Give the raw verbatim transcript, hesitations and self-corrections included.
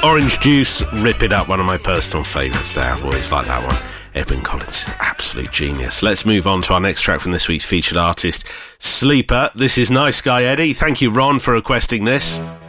Orange Juice, Rip It Up, one of my personal favourites there. I've always liked that one. Edwyn Collins, absolute genius. Let's move on to our next track from this week's featured artist, Sleeper. This is Nice Guy Eddie. Thank you, Ron, for requesting this.